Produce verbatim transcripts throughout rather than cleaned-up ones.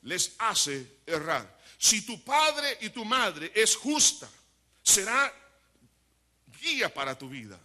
les hace errar. Si tu padre y tu madre es justa, será guía para tu vida.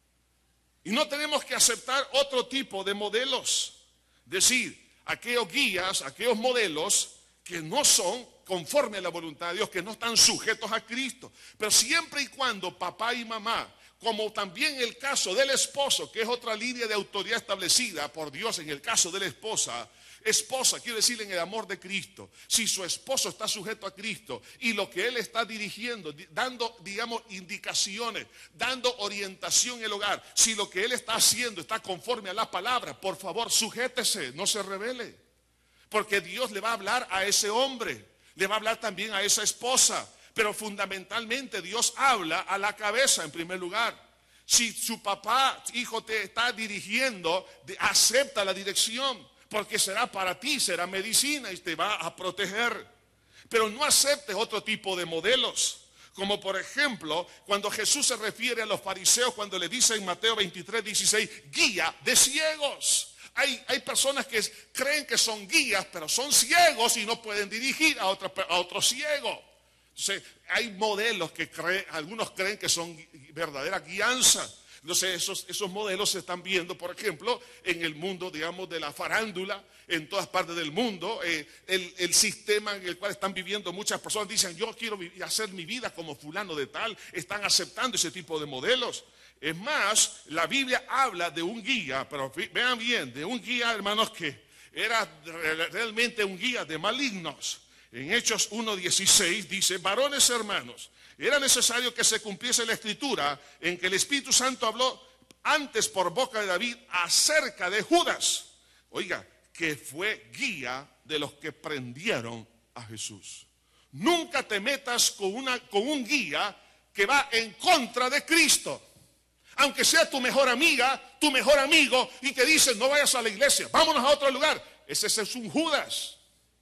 Y no tenemos que aceptar otro tipo de modelos. Es decir, aquellos guías, aquellos modelos que no son conforme a la voluntad de Dios, que no están sujetos a Cristo. Pero siempre y cuando papá y mamá, como también el caso del esposo, que es otra línea de autoridad establecida por Dios en el caso de la esposa, esposa, quiero decir en el amor de Cristo, si su esposo está sujeto a Cristo y lo que él está dirigiendo, dando, digamos, indicaciones, dando orientación en el hogar, si lo que él está haciendo está conforme a la palabra, por favor, sujétese, no se rebele, porque Dios le va a hablar a ese hombre, le va a hablar también a esa esposa, pero fundamentalmente Dios habla a la cabeza en primer lugar. Si su papá, hijo, te está dirigiendo, acepta la dirección, porque será para ti, será medicina y te va a proteger. Pero no aceptes otro tipo de modelos. Como por ejemplo, cuando Jesús se refiere a los fariseos, cuando le dice en Mateo veintitrés, dieciséis, guía de ciegos. Hay, hay personas que creen que son guías, pero son ciegos y no pueden dirigir a, otra, a otro ciego. Entonces, hay modelos que creen, algunos creen que son verdadera guianza. Entonces esos, esos modelos se están viendo, por ejemplo, en el mundo, digamos, de la farándula, en todas partes del mundo. Eh, el, el sistema en el cual están viviendo muchas personas dicen, yo quiero vivir, hacer mi vida como fulano de tal. Están aceptando ese tipo de modelos. Es más, la Biblia habla de un guía, pero vean bien, de un guía, hermanos, que era realmente un guía de malignos. En Hechos uno dieciséis dice, varones hermanos, era necesario que se cumpliese la escritura en que el Espíritu Santo habló antes por boca de David acerca de Judas. Oiga, que fue guía de los que prendieron a Jesús. Nunca te metas con, una, con un guía que va en contra de Cristo. Aunque sea tu mejor amiga, tu mejor amigo, y te dice, no vayas a la iglesia, vámonos a otro lugar. Ese, ese es un Judas.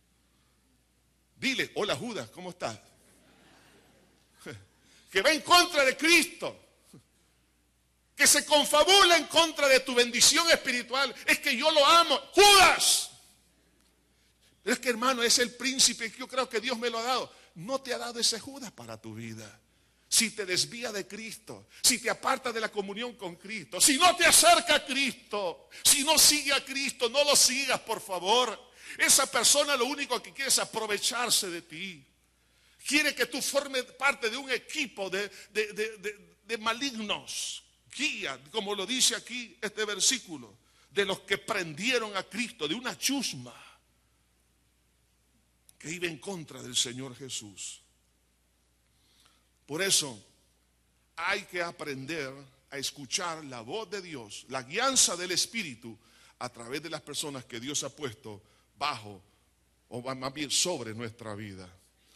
Dile, hola Judas, ¿cómo estás? Que va en contra de Cristo, que se confabula en contra de tu bendición espiritual. Es que yo lo amo, Judas. Pero es que, hermano, es el príncipe que yo creo que Dios me lo ha dado. No te ha dado ese Judas para tu vida. Si te desvía de Cristo, si te aparta de la comunión con Cristo, si no te acerca a Cristo, si no sigue a Cristo, no lo sigas, por favor. Esa persona lo único que quiere es aprovecharse de ti. Quiere que tú formes parte de un equipo de, de, de, de, de malignos. Guía, como lo dice aquí este versículo, de los que prendieron a Cristo, de una chusma que iba en contra del Señor Jesús. Por eso hay que aprender a escuchar la voz de Dios, la guianza del Espíritu a través de las personas que Dios ha puesto bajo, o más bien sobre nuestra vida.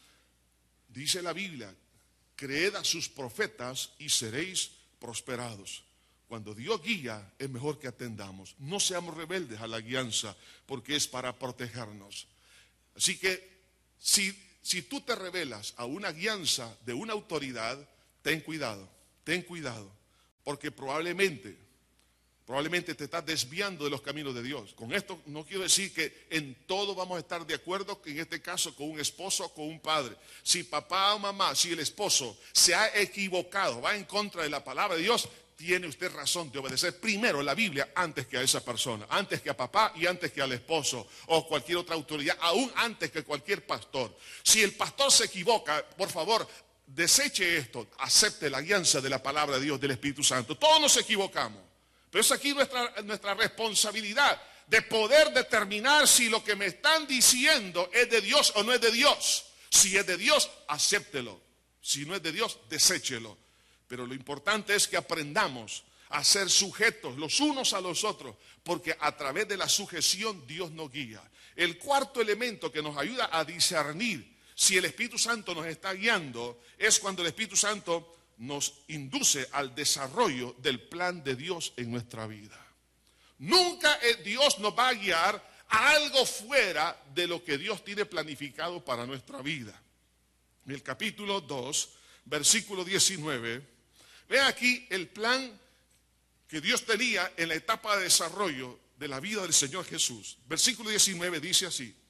Dice la Biblia, creed a sus profetas y seréis prosperados. Cuando Dios guía, es mejor que atendamos. No seamos rebeldes a la guianza, porque es para protegernos. Así que, si, si tú te rebelas a una guianza de una autoridad, ten cuidado, ten cuidado, porque probablemente... Probablemente te estás desviando de los caminos de Dios. Con esto no quiero decir que en todo vamos a estar de acuerdo, en este caso con un esposo o con un padre. Si papá o mamá, si el esposo se ha equivocado, va en contra de la palabra de Dios, tiene usted razón de obedecer primero la Biblia antes que a esa persona, antes que a papá y antes que al esposo o cualquier otra autoridad, aún antes que cualquier pastor. Si el pastor se equivoca, por favor, deseche esto, acepte la guianza de la palabra de Dios, del Espíritu Santo. Todos nos equivocamos. Pero es aquí nuestra, nuestra responsabilidad de poder determinar si lo que me están diciendo es de Dios o no es de Dios. Si es de Dios, acéptelo. Si no es de Dios, deséchelo. Pero lo importante es que aprendamos a ser sujetos los unos a los otros, porque a través de la sujeción Dios nos guía. El cuarto elemento que nos ayuda a discernir si el Espíritu Santo nos está guiando es cuando el Espíritu Santo nos induce al desarrollo del plan de Dios en nuestra vida. Nunca Dios nos va a guiar a algo fuera de lo que Dios tiene planificado para nuestra vida. En el capítulo dos, versículo diecinueve, vean aquí el plan que Dios tenía en la etapa de desarrollo de la vida del Señor Jesús. Versículo diecinueve dice así: